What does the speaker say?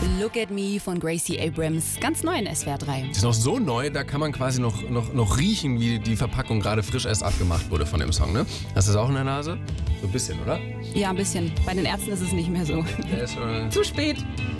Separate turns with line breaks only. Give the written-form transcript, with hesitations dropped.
Look at Me von Gracie Abrams, ganz neu in SWR 3.
Das ist noch so neu, da kann man quasi noch riechen, wie die Verpackung gerade frisch erst abgemacht wurde von dem Song, ne? Hast du das auch in der Nase? So ein bisschen, oder?
Ja, ein bisschen. Bei den Ärzten ist es nicht mehr so.
Der ist,
Zu spät.